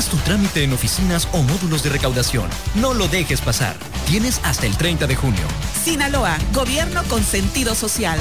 Haz tu trámite en oficinas o módulos de recaudación. No lo dejes pasar. Tienes hasta el 30 de junio. Sinaloa, gobierno con sentido social.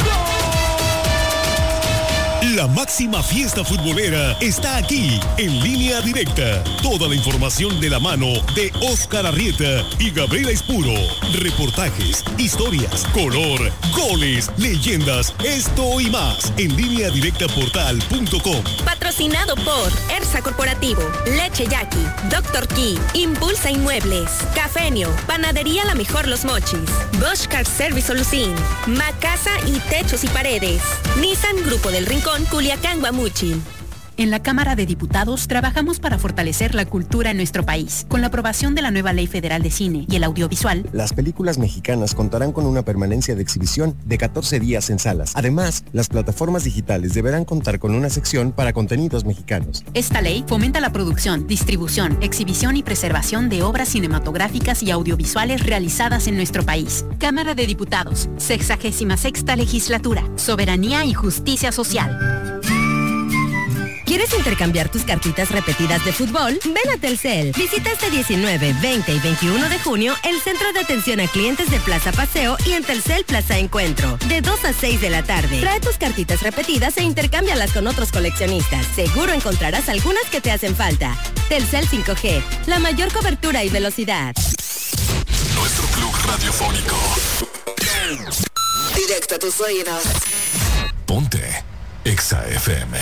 La máxima fiesta futbolera está aquí, en Línea Directa. Toda la información de la mano de Óscar Arrieta y Gabriela Espuro. Reportajes, historias, color, goles, leyendas, esto y más en lineadirectaportal.com. Patrocinado por ERSA Corporativo, Leche Yaqui, Dr. Key, Impulsa Inmuebles, Cafenio, Panadería La Mejor Los Mochis, Bosch Car Service Solucín, Macasa y Techos y Paredes, Nissan Grupo del Rincón, Culiacán, Guamuchil. En la Cámara de Diputados trabajamos para fortalecer la cultura en nuestro país. Con la aprobación de la nueva Ley Federal de Cine y el Audiovisual, las películas mexicanas contarán con una permanencia de exhibición de 14 días en salas. Además, las plataformas digitales deberán contar con una sección para contenidos mexicanos. Esta ley fomenta la producción, distribución, exhibición y preservación de obras cinematográficas y audiovisuales realizadas en nuestro país. Cámara de Diputados, 66ª Legislatura, Soberanía y Justicia Social. ¿Quieres intercambiar tus cartitas repetidas de fútbol? Ven a Telcel. Visita este 19, 20 y 21 de junio el Centro de Atención a Clientes de Plaza Paseo y en Telcel Plaza Encuentro, de 2 a 6 de la tarde. Trae tus cartitas repetidas e intercámbialas con otros coleccionistas. Seguro encontrarás algunas que te hacen falta. Telcel 5G, la mayor cobertura y velocidad. Nuestro club radiofónico. Directo a tus oídos. Ponte Exa FM.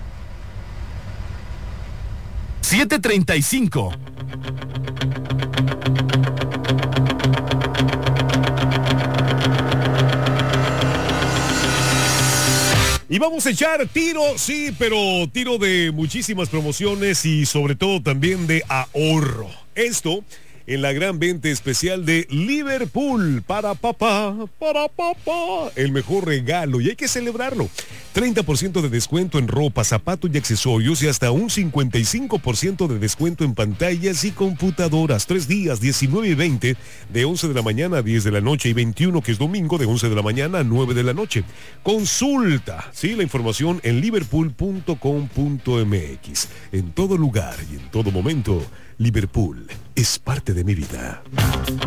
7:35. Y vamos a echar tiro, sí, pero tiro de muchísimas promociones y sobre todo también de ahorro. Esto en la gran venta especial de Liverpool. Para papá, el mejor regalo y hay que celebrarlo. 30% de descuento en ropa, zapatos y accesorios y hasta un 55% de descuento en pantallas y computadoras. 3 días, 19 y 20, de 11 de la mañana a 10 de la noche y 21, que es domingo, de 11 de la mañana a 9 de la noche. Consulta, sí, la información en liverpool.com.mx. En todo lugar y en todo momento, Liverpool es parte de mi vida.